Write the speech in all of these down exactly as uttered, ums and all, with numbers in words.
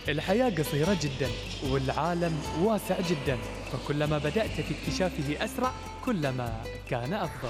الحياة قصيرة جدا والعالم واسع جدا، فكلما بدأت في اكتشافه أسرع كلما كان أفضل.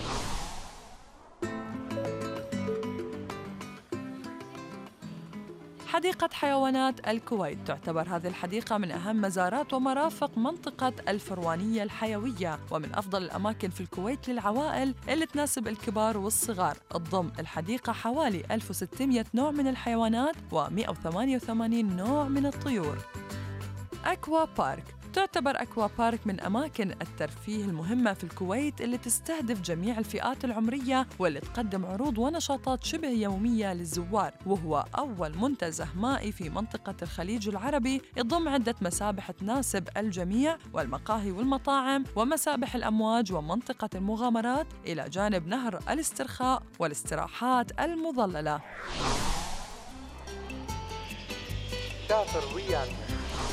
حديقة حيوانات الكويت تعتبر هذه الحديقة من أهم مزارات ومرافق منطقة الفروانية الحيوية، ومن أفضل الأماكن في الكويت للعوائل اللي تناسب الكبار والصغار. تضم الحديقة حوالي ألف وستمئة نوع من الحيوانات ومئة وثمانية وثمانين نوع من الطيور. أكوا بارك تعتبر أكوا بارك من أماكن الترفيه المهمة في الكويت اللي تستهدف جميع الفئات العمرية واللي تقدم عروض ونشاطات شبه يومية للزوار، وهو أول منتزه مائي في منطقة الخليج العربي يضم عدة مسابح تناسب الجميع والمقاهي والمطاعم ومسابح الأمواج ومنطقة المغامرات إلى جانب نهر الاسترخاء والاستراحات المظللة. سافر ويانا.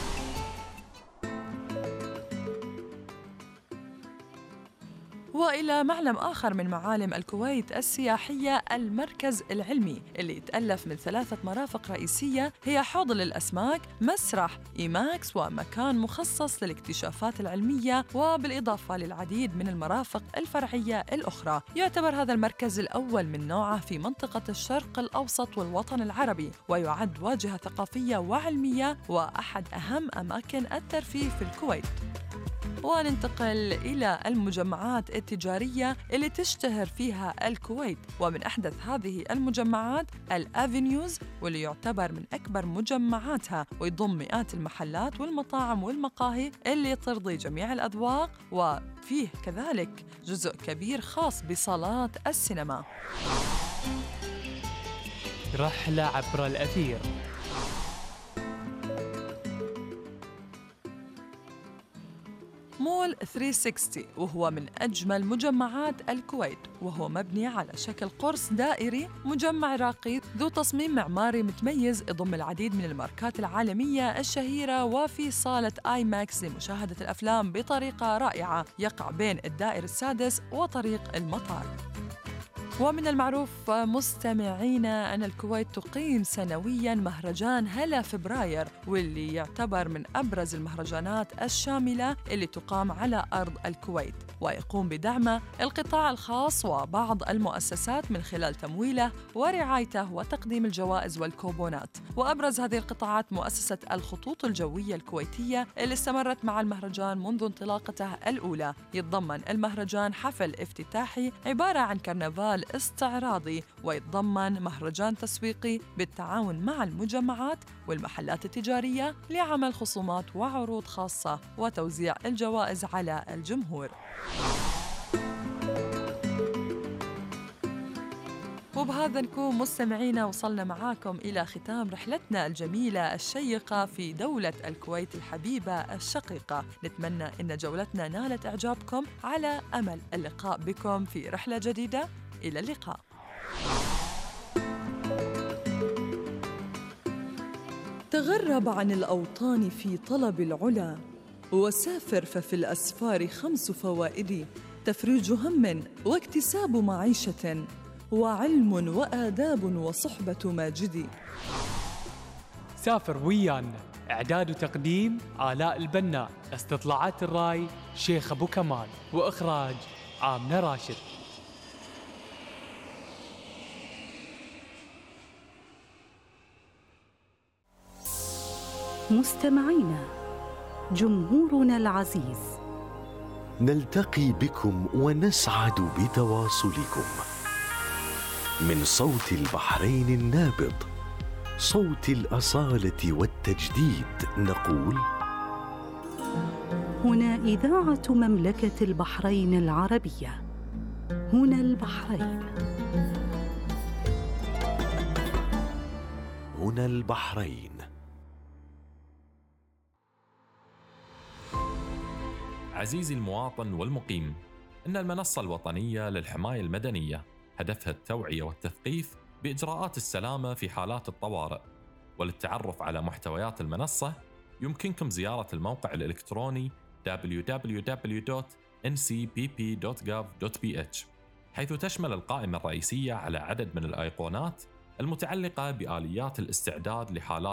وإلى معلم آخر من معالم الكويت السياحية، المركز العلمي اللي يتألف من ثلاثة مرافق رئيسية هي حوض للأسماك، مسرح إيماكس، ومكان مخصص للاكتشافات العلمية، وبالإضافة للعديد من المرافق الفرعية الأخرى. يعتبر هذا المركز الأول من نوعه في منطقة الشرق الأوسط والوطن العربي، ويعد واجهة ثقافية وعلمية وأحد أهم أماكن الترفيه في الكويت. وننتقل إلى المجمعات التجارية اللي تشتهر فيها الكويت، ومن أحدث هذه المجمعات الأفينيوز، واللي يعتبر من أكبر مجمعاتها، ويضم مئات المحلات والمطاعم والمقاهي اللي ترضي جميع الأذواق، وفيه كذلك جزء كبير خاص بصالات السينما. رحلة عبر الأثير. مول ثلاثمئة وستين وهو من أجمل مجمعات الكويت، وهو مبني على شكل قرص دائري، مجمع راقي ذو تصميم معماري متميز، يضم العديد من الماركات العالمية الشهيرة، وفي صالة آي ماكس لمشاهدة الأفلام بطريقة رائعة، يقع بين الدائر السادس وطريق المطار. ومن المعروف مستمعينا أن الكويت تقيم سنوياً مهرجان هلا فبراير، واللي يعتبر من أبرز المهرجانات الشاملة اللي تقام على أرض الكويت، ويقوم بدعمه القطاع الخاص وبعض المؤسسات من خلال تمويله ورعايته وتقديم الجوائز والكوبونات. وأبرز هذه القطاعات مؤسسة الخطوط الجوية الكويتية اللي استمرت مع المهرجان منذ انطلاقته الأولى. يتضمن المهرجان حفل افتتاحي عبارة عن كرنفال استعراضي، ويتضمن مهرجان تسويقي بالتعاون مع المجمعات والمحلات التجارية لعمل خصومات وعروض خاصة وتوزيع الجوائز على الجمهور. وبهذا نكون مستمعينا وصلنا معاكم إلى ختام رحلتنا الجميلة الشيقة في دولة الكويت الحبيبة الشقيقة. نتمنى أن جولتنا نالت إعجابكم، على أمل اللقاء بكم في رحلة جديدة. إلى اللقاء. تغرب عن الأوطان في طلب العلا، وسافر ففي الأسفار خمس فوائد: تفريج هم واكتساب معيشة، وعلم وآداب وصحبة ماجد. سافر ويانا. إعداد وتقديم آلاء البناء، استطلاعات الراي شيخ أبو كمال، وإخراج آمنة راشد. مستمعينا، جمهورنا العزيز، نلتقي بكم ونسعد بتواصلكم من صوت البحرين النابض، صوت الأصالة والتجديد، نقول: هنا إذاعة مملكة البحرين العربية، هنا البحرين، هنا البحرين. عزيزي المواطن والمقيم، إن المنصة الوطنية للحماية المدنية هدفها التوعية والتثقيف بإجراءات السلامة في حالات الطوارئ. وللتعرف على محتويات المنصة يمكنكم زيارة الموقع الإلكتروني دبليو دبليو دبليو دوت إن سي بي بي دوت جوف دوت بي إتش، حيث تشمل القائمة الرئيسية على عدد من الأيقونات المتعلقة بآليات الاستعداد لحالات